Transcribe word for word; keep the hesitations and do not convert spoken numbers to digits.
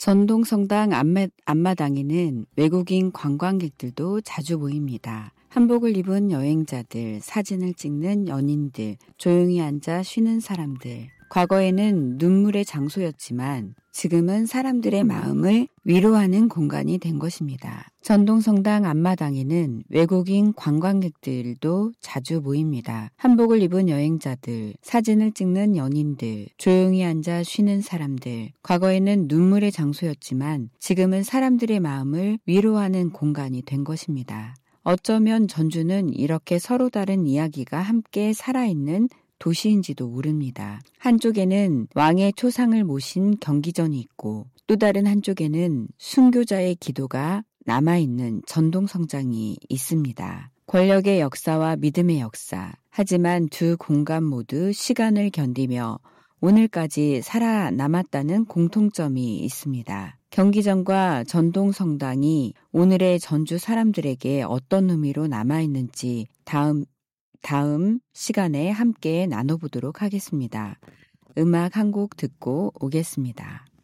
전동성당 앞마, 앞마당에는 외국인 관광객들도 자주 모입니다. 한복을 입은 여행자들, 사진을 찍는 연인들, 조용히 앉아 쉬는 사람들. 과거에는 눈물의 장소였지만 지금은 사람들의 마음을 위로하는 공간이 된 것입니다. 전동성당 앞마당에는 외국인 관광객들도 자주 모입니다. 한복을 입은 여행자들, 사진을 찍는 연인들, 조용히 앉아 쉬는 사람들. 과거에는 눈물의 장소였지만 지금은 사람들의 마음을 위로하는 공간이 된 것입니다. 어쩌면 전주는 이렇게 서로 다른 이야기가 함께 살아있는 도시인지도 모릅니다. 한쪽에는 왕의 초상을 모신 경기전이 있고 또 다른 한쪽에는 순교자의 기도가 남아있는 전동성장이 있습니다. 권력의 역사와 믿음의 역사. 하지만 두 공간 모두 시간을 견디며 오늘까지 살아남았다는 공통점이 있습니다. 경기전과 전동성당이 오늘의 전주 사람들에게 어떤 의미로 남아있는지 다음 다음 시간에 함께 나눠보도록 하겠습니다. 음악 한 곡 듣고 오겠습니다.